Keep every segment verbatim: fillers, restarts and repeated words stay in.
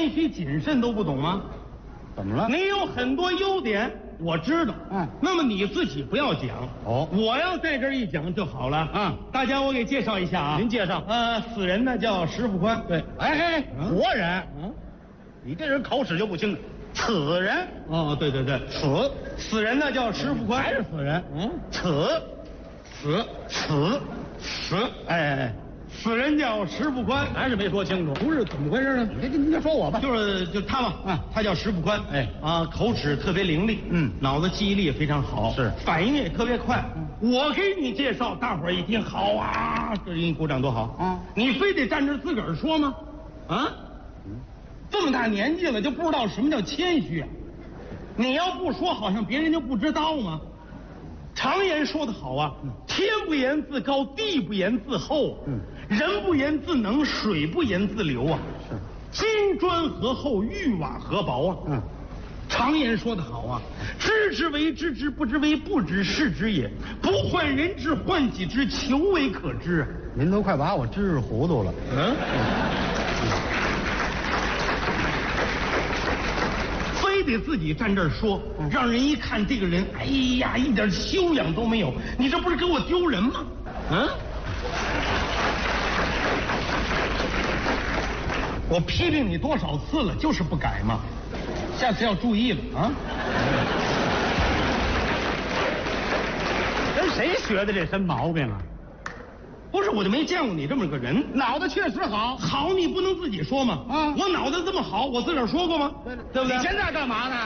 谦虚谨慎都不懂吗？ 怎么了？ 你有很多优点，我知道。嗯，那么你自己不要讲。哦，我要在这儿一讲就好了。嗯，大家我给介绍一下啊。 您介绍。 呃，死人呢叫石富宽。对。 哎哎，活人。嗯，你这人口齿就不清。此人。 哦，对对对， 此死人呢叫石富宽。 还是死人。嗯，此死此死。 哎哎哎。 死人叫石富宽， 还是没说清楚， 不是怎么回事呢？ 你这你就说我吧， 就是就他吧，啊，他叫石富宽，哎啊，口齿特别伶俐，嗯，脑子记忆力也非常好，是反应也特别快。嗯、我给你介绍，大伙儿一听好啊，这给你鼓掌多好啊！你非得站这自个儿说吗？啊，嗯、这么大年纪了就不知道什么叫谦虚啊？你要不说，好像别人就不知道吗？常言说得好啊，天不言自高，地不言自厚，嗯，人不言自能，水不言自流啊。是，金砖何厚，玉瓦何薄啊。嗯，常言说得好啊，知之为知之，不知为不知，是知也。不患人之，患己之，求为可知啊。 您都快把我知识糊涂了。嗯。 非得自己站这儿说，让人一看这个人，哎呀，一点修养都没有，你这不是给我丢人吗？啊！我批评你多少次了，就是不改嘛，下次要注意了啊！ 跟谁学的这身毛病啊？ 不是，我就没见过你这么个人， 脑子确实好。 好，你不能自己说吗？啊，我脑子这么好，我自个儿说过吗？对对不对？ 你现在干嘛呢？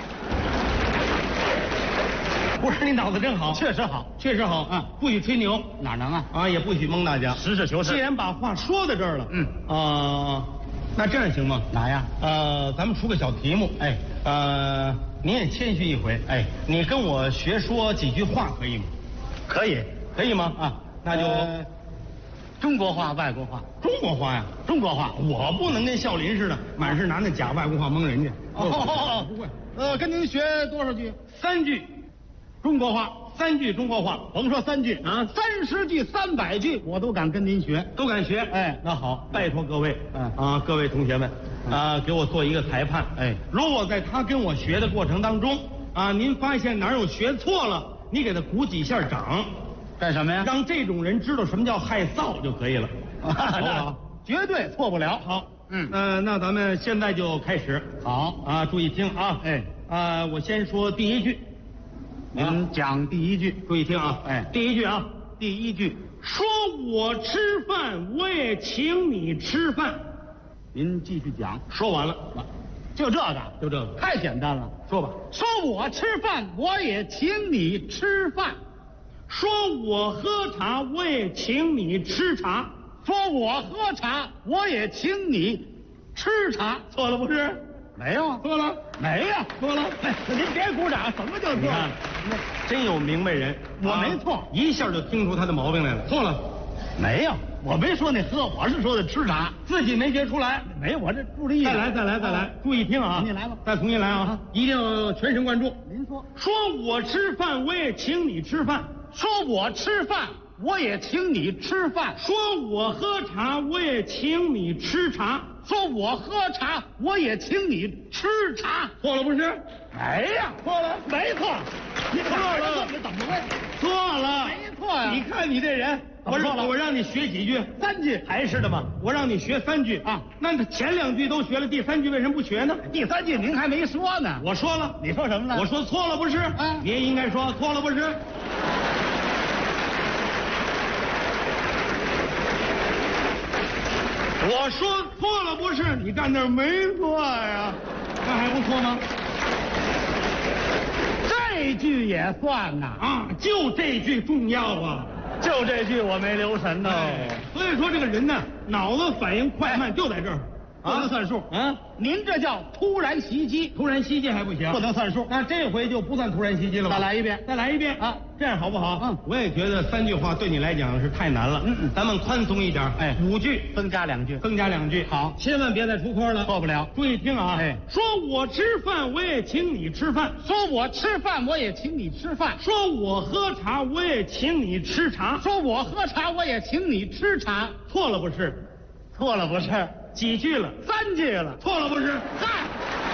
不是，你脑子真好， 确实好， 确实好啊！不许吹牛， 哪能啊？ 啊，也不许蒙大家， 实事求是。 既然把话说到这儿了，嗯啊、呃，那这样行吗？ 哪呀？ 呃，咱们出个小题目，哎，呃，你也谦虚一回，哎，你跟我学说几句话可以吗？ 可以， 可以吗？啊，那就。呃中国话、外国话， 中国话呀， 中国话， 我不能跟孝林似的，满是拿那假外国话蒙人家。 哦，不会。呃，跟您学多少句？ 三句，中国话，三句中国话。 甭说三句啊，三十句、三百句，我都敢跟您学， 都敢学。哎，那好，拜托各位，嗯啊，各位同学们，啊，给我做一个裁判。哎，如果在他跟我学的过程当中，啊，您发现哪有学错了，你给他鼓几下掌。 干什么呀？ 让这种人知道什么叫害臊就可以了，好不好？ 绝对错不了。 好，嗯，呃，那咱们现在就开始。 好啊，注意听啊，哎，啊，我先说第一句， 您讲第一句， 注意听啊，哎，第一句啊， 第一句， 说我吃饭，我也请你吃饭。 您继续讲。 说完了， 就这个， 就这个， 太简单了。 说吧， 说我吃饭，我也请你吃饭。 说我喝茶，我也请你吃茶。 说我喝茶，我也请你吃茶。 错了不是？ 没有。 错了？ 没有。 错了。 哎，您别鼓掌，什么叫错？ 真有明白人， 我没错， 一下就听出他的毛病来了。错了。 没有，我没说那喝，我是说的吃茶， 自己没学出来。 没有，我这注意。 再来，再来，再来，注意听啊！ 你来吧， 再重新来啊！一定要全神贯注。 您说， 说我吃饭，我也请你吃饭。 说我吃饭，我也请你吃饭。 说我喝茶，我也请你吃茶。 说我喝茶，我也请你吃茶。 错了不是？ 没呀， 错了， 没错。 你错了， 你怎么会？ 错了， 没错呀。 你看你这人，我让我让你学几句， 三句还是的吗？我让你学三句啊，那他前两句都学了，第三句为什么不学呢？ 第三句您还没说呢。 我说了， 你说什么了？ 我说错了不是？啊，你也应该说错了不是？我说错了不是？你站那儿没错呀，那还不错吗？ 这句也算呐啊，就这句重要啊， 就这句我没留神呢、 哎。所以说这个人呢，脑子反应快慢就在这儿。 不能算数啊！您这叫突然袭击， 突然袭击还不行， 不能算数。 那这回就不算突然袭击了吧？ 再来一遍， 再来一遍啊！这样好不好？ 嗯， 我也觉得三句话对你来讲是太难了。嗯嗯，咱们宽松一点，哎，五句增加两句， 增加两句。 好， 千万别再出错了， 错不了。 注意听啊！ 哎， 说我吃饭，我也请你吃饭； 说我吃饭，我也请你吃饭； 说我喝茶，我也请你吃茶； 说我喝茶，我也请你吃茶。 错了不是？ 错了不是？ 几句了？ 三句了。 错了不是？ 嗨，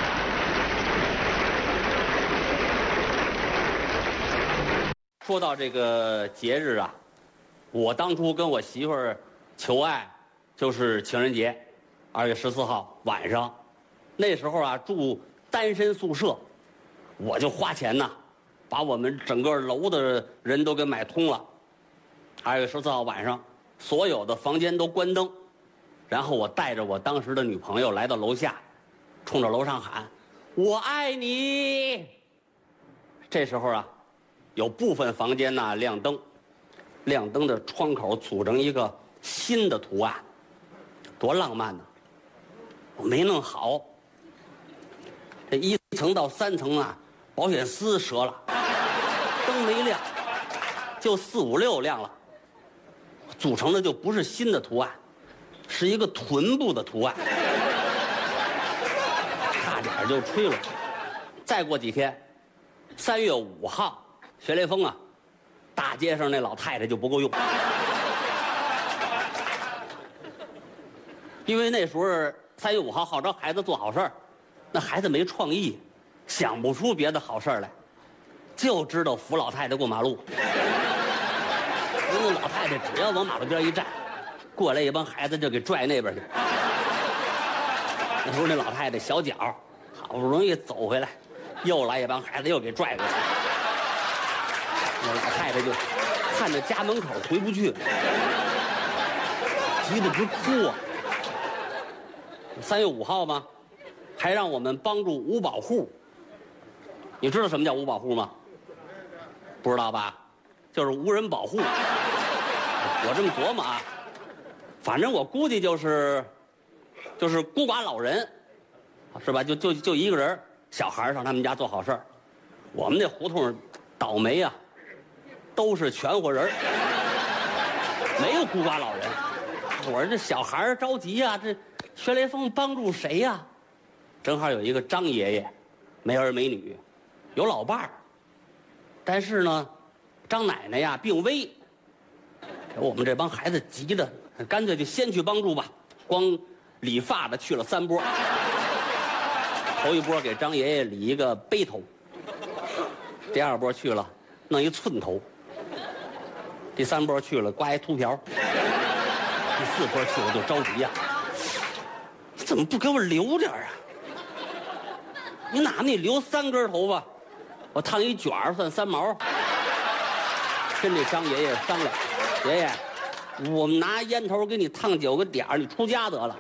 说到这个节日啊，我当初跟我媳妇儿求爱，就是情人节，二月十四号晚上。那时候啊，住单身宿舍，我就花钱呐，把我们整个楼的人都给买通了。二月十四号晚上，所有的房间都关灯，然后我带着我当时的女朋友来到楼下，冲着楼上喊：“我爱你。”这时候啊，有部分房间呢亮灯，亮灯的窗口组成一个新的图案，多浪漫呢！我没弄好，这一层到三层啊，保险丝折了，灯没亮，就四五六亮了，组成的就不是新的图案，是一个臀部的图案，差点就吹了。再过几天，三月五号，学雷锋啊，大街上那老太太就不够用，因为那时候三月五号号召孩子做好事儿，那孩子没创意，想不出别的好事儿来，就知道扶老太太过马路。那老太太只要往马路边一站，过来一帮孩子就给拽那边去。那时候那老太太小脚，好不容易走回来，又来一帮孩子又给拽过去。那老太太就看着家门口回不去，急得直哭啊。三月五号吗？还让我们帮助五保户。你知道什么叫五保户吗？不知道吧？就是无人保护。我这么琢磨啊，反正我估计就是就是孤寡老人，是吧？就就就一个人，小孩上他们家做好事儿。我们那胡同倒霉啊，都是全活人，没有孤寡老人。我说这小孩着急啊，这学雷锋帮助谁呀、啊？正好有一个张爷爷，没儿没女，有老伴儿，但是呢，张奶奶呀病危。我们这帮孩子急的，干脆就先去帮助吧。光理发的去了三波，头一波给张爷爷理一个背头，第二波去了弄一寸头，第三波去了刮一秃瓢，第四波去了就着急呀、啊，你怎么不给我留点啊？你哪怕你留三根头发，我烫一卷儿算三毛。跟这张爷爷商量，爷爷，我们拿烟头给你烫九个点儿，你出家得了。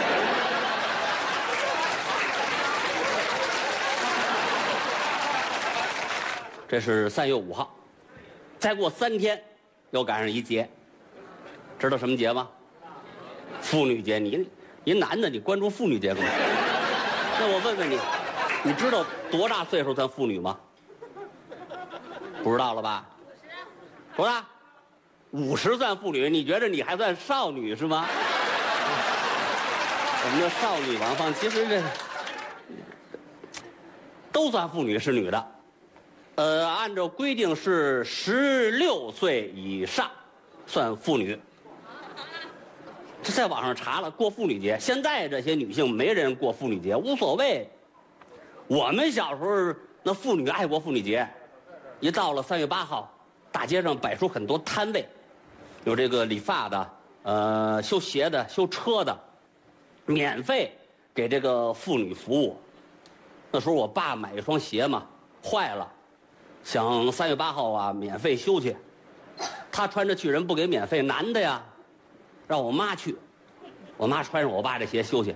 这是三月五号，再过三天，又赶上一节，知道什么节吗？妇女节。你你男的，你关注妇女节干嘛？那我问问你，你知道多大岁数算妇女吗？不知道了吧？多大？五十算妇女，你觉得你还算少女是吗？我们的少女往放，其实这都算妇女，是女的。呃，按照规定是十六岁以上算妇女。这在网上查了，过妇女节，现在这些女性没人过妇女节，无所谓。我们小时候那妇女爱过妇女节，一到了三月八号，大街上摆出很多摊位，有这个理发的，呃，修鞋的，修车的，免费给这个妇女服务。那时候我爸买一双鞋嘛，坏了，想三月八号啊免费修去，他穿着去人不给免费，男的呀，让我妈去，我妈穿上我爸这鞋修去。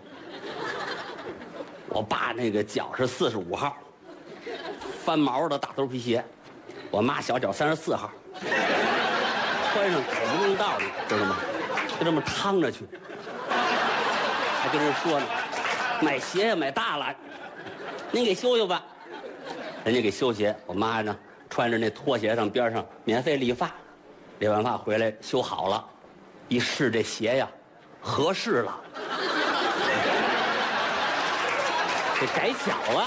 我爸那个脚是四十五号，翻毛的大头皮鞋，我妈小脚三十四号，穿上走不动道，你知道吗？就这么趟着去，还跟人说呢，买鞋呀买大了，您给修修吧。人家给修鞋，我妈呢穿着那拖鞋上边上免费理发，理完发回来修好了，一试这鞋呀，合适了。给改小了，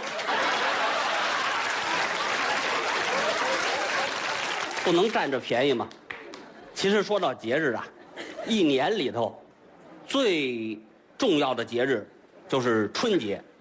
不能占着便宜嘛。其实说到节日啊，一年里头最重要的节日就是春节。